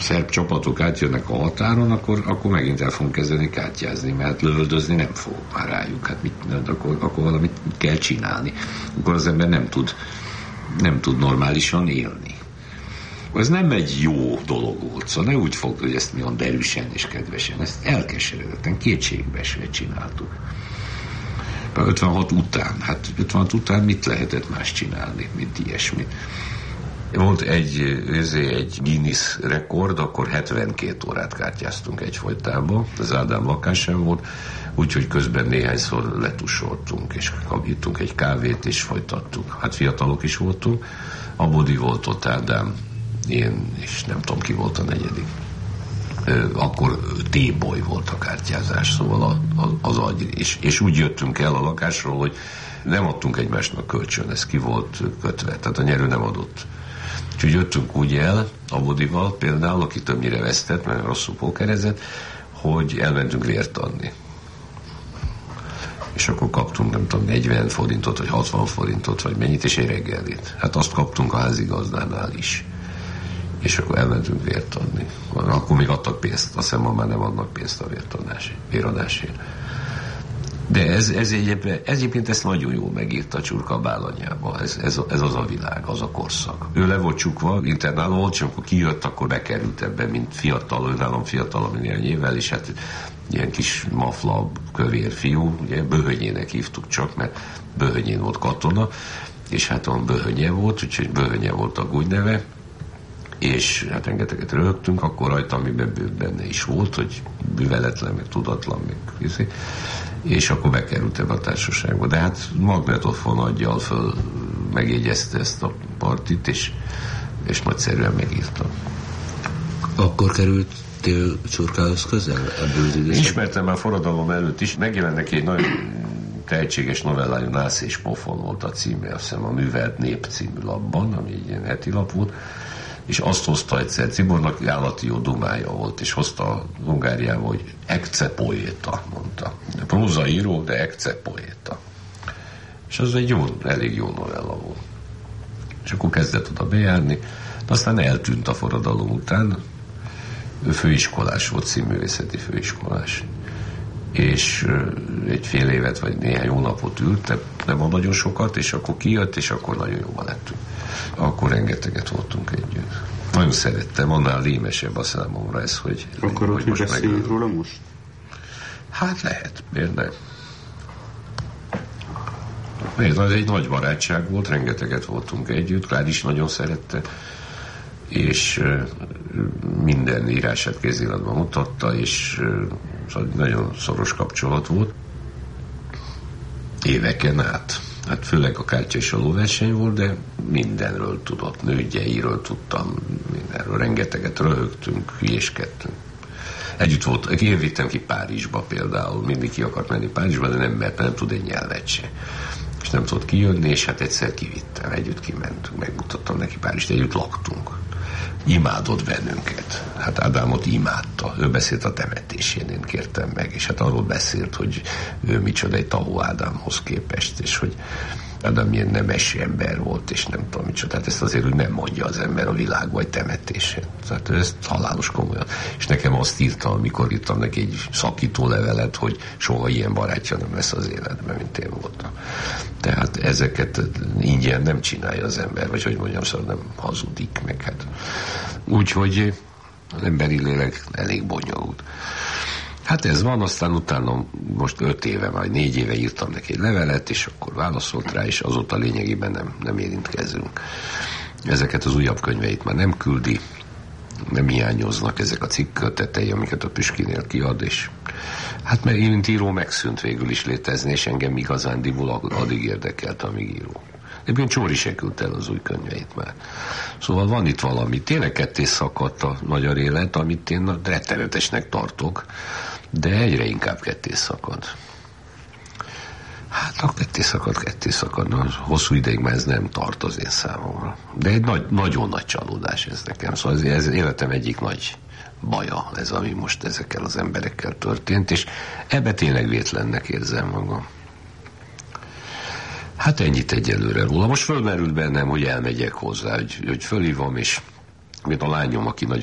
szerb csapatok átjönnek a határon, akkor megint el fogunk kezdeni kártyázni, mert lövöldözni nem fogok már rájuk. Hát akkor valamit kell csinálni. Akkor az ember nem tud normálisan élni. Ez nem egy jó dolog volt, szóval ne úgy fogd, hogy ezt mi olyan derűsen és kedvesen, ezt elkeseredetten, kétségbeesve csináltuk. 56 után, hát 56 után mit lehetett más csinálni, mint ilyesmit. Volt egy Guinness rekord, akkor 72 órát kártyáztunk egyfolytában, az Ádám lakásán volt, úgyhogy közben néhányszor letusoltunk, és ittunk egy kávét, és folytattuk. Hát fiatalok is voltunk, a Bodi volt ott, Ádám, én, és nem tudom ki volt a negyedik. Akkor T-boy volt a kártyázás, szóval az agy. És úgy jöttünk el a lakásról, hogy nem adtunk egymásnak kölcsön, ez ki volt kötve, tehát a nyerő nem adott. Úgyhogy jöttünk úgy el, a Bodival például, aki többnyire vesztett, mert rosszul pókerezett, hogy elmentünk vért adni. És akkor kaptunk, nem tudom, 40 forintot, vagy 60 forintot, vagy mennyit, és egy reggelit. Hát azt kaptunk a házigazdánál is. És akkor elmentünk vért adni. Akkor még adtak pénzt, azt hiszem, ma már nem adnak pénzt a véradásért. De ez egyébként ezt nagyon jól megírta Csurka Bálanyába. Ez az a világ, az a korszak. Ő le volt csukva, internáló volt, és amikor kijött, akkor bekerült ebbe, mint fiatal, ő nálam fiatalabb néhány évvel, és hát ilyen kis mafla, kövér fiú, ugye Böhönyének hívtuk csak, mert Böhönyén volt katona, és hát olyan Böhönye volt, úgyhogy Böhönye volt a gúgyneve, és hát rengeteget röhögtünk, akkor rajta, amiben benne is volt, hogy műveletlen, meg tudatlan, meg és akkor bekerült ebbe a társaságba. De hát magnetofon aggyal föl megjegyezte ezt a partit, és nagyszerűen megírta. Akkor kerültél Csurkához közel ebből az időszakban? Ismertem már forradalom előtt is. Megjelent neki egy nagyon tehetséges novellájú, Nász és Pofon volt a címe, azt hiszem a Művelt Nép című lapban, ami egy ilyen heti lap volt, és azt hozta egyszer, Cibornak állati jó dumája volt, és hozta Hungáriába, hogy ecce poéta, mondta. Prózaíró, de ecce poéta. És az egy elég jó novella volt. És akkor kezdett oda bejárni, de aztán eltűnt a forradalom után. Ő főiskolás volt, színművészeti főiskolás. És egy fél évet, vagy néhány hónapot ült, nem van nagyon sokat, és akkor kijött, és akkor nagyon jóban lettünk. Akkor rengeteget voltunk együtt. Nagyon szerettem, annál lémesebb a számomra ez, hogy... Akarod, hogy beszéljünk róla most? Hát lehet, miért nem? Ez egy nagy barátság volt, rengeteget voltunk együtt, Klád is nagyon szerette, és minden írását kéziratban mutatta, és nagyon szoros kapcsolat volt. Éveken át. Hát főleg a kártya és a lóverseny volt, de mindenről tudott, nőgyeiről tudtam, mindenről. Rengeteget röhögtünk, hülyéskedtünk. Együtt volt, én vittem ki Párizsba például, mindig ki akart menni Párizsba, de nem tud egy nyelvet se. És nem tudott kijönni, és hát egyszer kivittem, együtt kimentünk, megmutattam neki Párizst, együtt laktunk. Imádott bennünket. Hát Ádámot imádta. Ő beszélt a temetésén, én kértem meg, és hát arról beszélt, hogy ő micsoda egy Tahó Ádámhoz képest, és hogy Ádám milyen nemes ember volt, és nem tudom micsoda. Tehát ezt azért úgy nem mondja az ember a világ vagy temetésén. Tehát ezt halálos komolyan. És nekem azt írta, amikor írtam neki egy szakító levelet, hogy soha ilyen barátja nem lesz az életben, mint én voltam. Tehát ezeket ingyen nem csinálja az ember, vagy hogy mondjam, szóval nem hazudik meg. Hát. Úgyhogy az emberi lélek elég bonyolult. Hát ez van, aztán utána most 5 éve, vagy 4 éve írtam neki egy levelet, és akkor válaszolt rá, és azóta lényegében nem érintkezünk. Ezeket az újabb könyveit már nem küldi, nem hiányoznak ezek a cikkkötetei, amiket a Püskinél kiad, és hát mert mint író megszűnt végül is létezni, és engem igazándiból addig érdekelt, amíg író. Egyébként Csóri se küldte el az új könyveit már. Szóval van itt valami. Tényleg ketté szakadt a magyar élet, amit én rettenetesnek tartok, de egyre inkább ketté szakad. Hát a ketté szakad. Hosszú ideig már ez nem tart az én számomra. De egy nagyon nagy csalódás ez nekem. Szóval ez életem egyik nagy baja, ez ami most ezekkel az emberekkel történt, és ebbe tényleg vétlennek érzem magam. Hát ennyit egyelőre róla. Most fölmerült bennem, hogy elmegyek hozzá, hogy fölhívom, és mint a lányom, aki nagyon